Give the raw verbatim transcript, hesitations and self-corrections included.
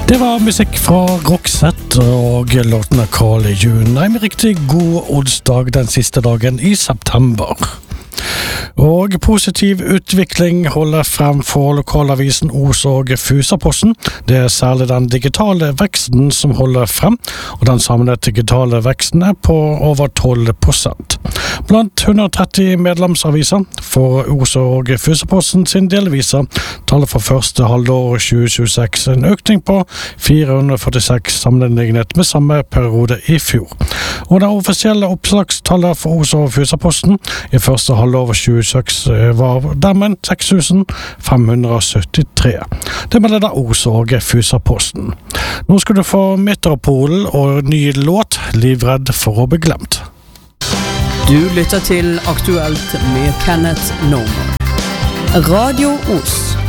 Det var musikk fra Roxette og låtene Call June. En riktig god onsdag den siste dagen i september. Og positiv utvikling holder frem for lokalavisen Os og Fusaposten. Det er særlig den digitale veksten som holder frem, og den samlede digitale veksten er på over tolv prosent. Blant hundre og tretti medlemsaviser for Os og Fusaposten sin del viser tallet for første halvår tjue tjueseks en økning på fire hundre og førtiseks sammenlignet med samme periode i fjor. Og det offisielle oppslagstallet for Os og Fusaposten i første halvår tjue tjueseks var dermed seks tusen fem hundre og syttitre. Det melder da Os og Fusaposten. Nå skal du få Metropol og ny låt Livredd for å bli glemt. Du lytter til Aktuelt med Kenneth Norman. Radio Os.